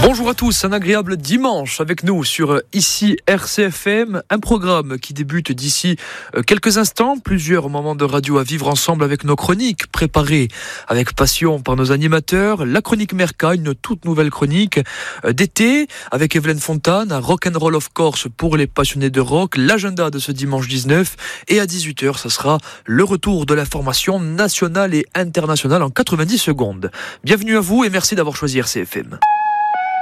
Bonjour à tous, un agréable dimanche avec nous sur ici RCFM, un programme qui débute d'ici quelques instants, plusieurs moments de radio à vivre ensemble avec nos chroniques préparées avec passion par nos animateurs, la chronique Merca, une toute nouvelle chronique d'été avec Evelyne Fontane, un Rock'n'Roll of Corse pour les passionnés de rock, l'agenda de ce dimanche 19 et à 18h, ça sera le retour de la formation nationale et internationale en 90 secondes. Bienvenue à vous et merci d'avoir choisi RCFM.